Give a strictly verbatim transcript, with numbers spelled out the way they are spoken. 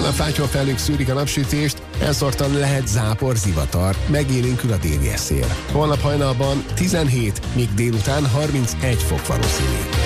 a fátyolfelhők szűrik a napsütést, elszórtan lehet zápor, zivatar, megélénkül a déli szél. Holnap hajnalban tizenhét, míg délután harmincegy fok valószínű.